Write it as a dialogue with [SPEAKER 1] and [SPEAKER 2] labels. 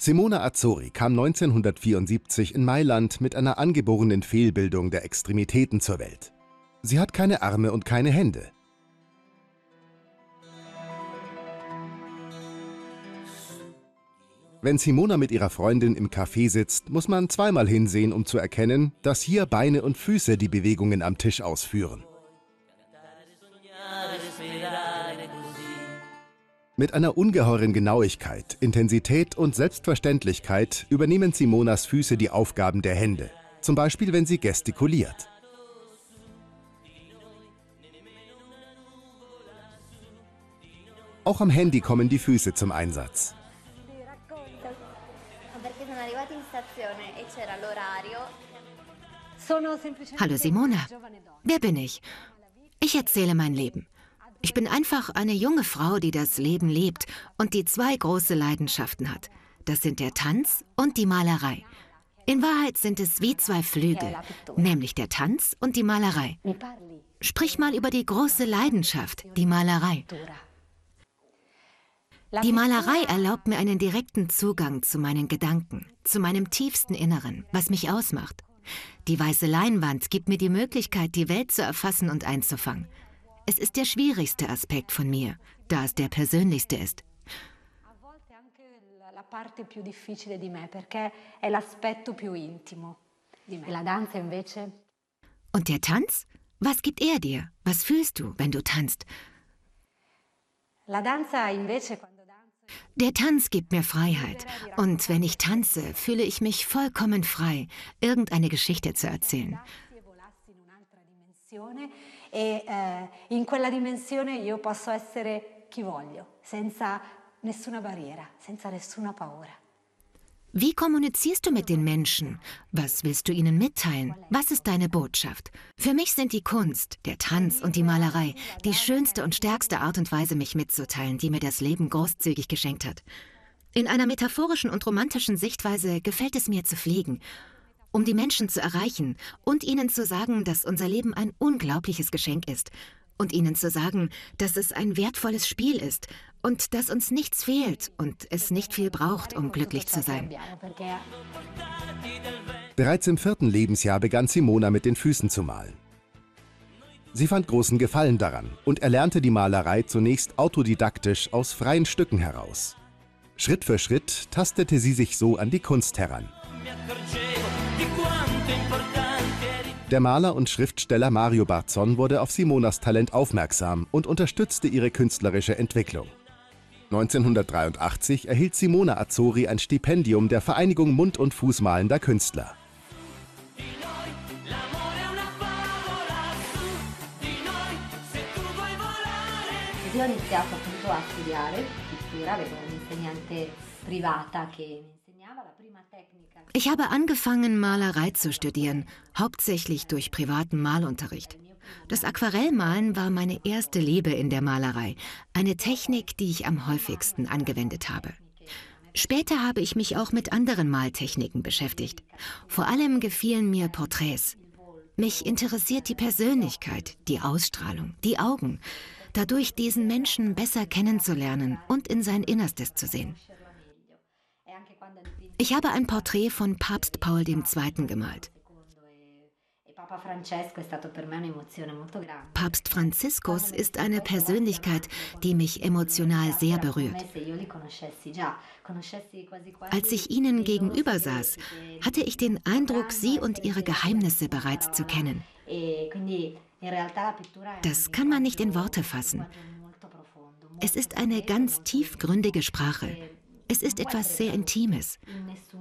[SPEAKER 1] Simona Azzori kam 1974 in Mailand mit einer angeborenen Fehlbildung der Extremitäten zur Welt. Sie hat keine Arme und keine Hände. Wenn Simona mit ihrer Freundin im Café sitzt, muss man zweimal hinsehen, um zu erkennen, dass hier Beine und Füße die Bewegungen am Tisch ausführen. Mit einer ungeheuren Genauigkeit, Intensität und Selbstverständlichkeit übernehmen Simonas Füße die Aufgaben der Hände, zum Beispiel wenn sie gestikuliert. Auch am Handy kommen die Füße zum Einsatz.
[SPEAKER 2] Hallo Simona, wer bin ich? Ich erzähle mein Leben. Ich bin einfach eine junge Frau, die das Leben lebt und die zwei große Leidenschaften hat. Das sind der Tanz und die Malerei. In Wahrheit sind es wie zwei Flügel, nämlich der Tanz und die Malerei. Sprich mal über die große Leidenschaft, die Malerei. Die Malerei erlaubt mir einen direkten Zugang zu meinen Gedanken, zu meinem tiefsten Inneren, was mich ausmacht. Die weiße Leinwand gibt mir die Möglichkeit, die Welt zu erfassen und einzufangen. Es ist der schwierigste Aspekt von mir, da es der persönlichste ist. Und der Tanz? Was gibt er dir? Was fühlst du, wenn du tanzt? Der Tanz gibt mir Freiheit. Und wenn ich tanze, fühle ich mich vollkommen frei, irgendeine Geschichte zu erzählen. In quella dimensione io posso essere chi voglio, senza nessuna barriera, senza nessuna paura. Wie kommunizierst du mit den Menschen? Was willst du ihnen mitteilen? Was ist deine Botschaft? Für mich sind die Kunst, der Tanz und die Malerei die schönste und stärkste Art und Weise, mich mitzuteilen, die mir das Leben großzügig geschenkt hat. In einer metaphorischen und romantischen Sichtweise gefällt es mir zu fliegen, um die Menschen zu erreichen und ihnen zu sagen, dass unser Leben ein unglaubliches Geschenk ist und ihnen zu sagen, dass es ein wertvolles Spiel ist und dass uns nichts fehlt und es nicht viel braucht, um glücklich zu sein.
[SPEAKER 1] Bereits im 4. Lebensjahr begann Simona mit den Füßen zu malen. Sie fand großen Gefallen daran und erlernte die Malerei zunächst autodidaktisch aus freien Stücken heraus. Schritt für Schritt tastete sie sich so an die Kunst heran. Der Maler und Schriftsteller Mario Barzon wurde auf Simonas Talent aufmerksam und unterstützte ihre künstlerische Entwicklung. 1983 erhielt Simona Azzori ein Stipendium der Vereinigung Mund- und Fußmalender Künstler.
[SPEAKER 3] Io ho iniziato appunto a studiare pittura, avevo un'insegnante privata che mi insegnava la prima tecnica.
[SPEAKER 2] Ich habe angefangen, Malerei zu studieren, hauptsächlich durch privaten Malunterricht. Das Aquarellmalen war meine erste Liebe in der Malerei, eine Technik, die ich am häufigsten angewendet habe. Später habe ich mich auch mit anderen Maltechniken beschäftigt. Vor allem gefielen mir Porträts. Mich interessiert die Persönlichkeit, die Ausstrahlung, die Augen, dadurch diesen Menschen besser kennenzulernen und in sein Innerstes zu sehen. Ich habe ein Porträt von Papst Paul II. Gemalt. Papst Franziskus ist eine Persönlichkeit, die mich emotional sehr berührt. Als ich ihnen gegenüber saß, hatte ich den Eindruck, sie und ihre Geheimnisse bereits zu kennen. Das kann man nicht in Worte fassen. Es ist eine ganz tiefgründige Sprache. Es ist etwas sehr Intimes.